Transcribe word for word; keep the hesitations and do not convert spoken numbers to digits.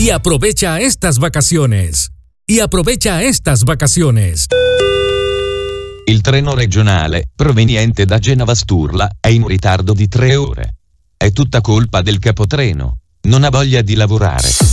Y aprovecha estas vacaciones. Y aprovecha estas vacaciones. Il treno regionale, proveniente da Genova Sturla, è in ritardo di tre ore. È tutta colpa del capotreno. Non ha voglia di lavorare.